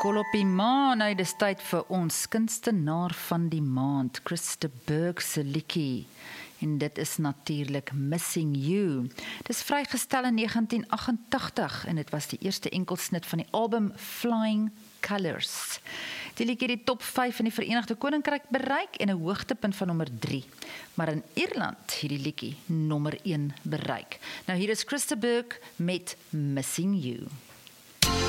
Kol op die maan, nou dis tyd vir ons kunstenaar van die maand, Chris de Burgh se liedjie. En dit is natuurlik Missing You. Dis vrygestel in 1988 en dit was die eerste enkelsnit van die album Flying Colours. Die liedjie het die top 5 in die Verenigde Koninkryk bereik en 'n hoogtepunt van nommer 3. Maar in Ierland het die liedjie nommer 1 bereik. Nou hier is Chris de Burgh met Missing You.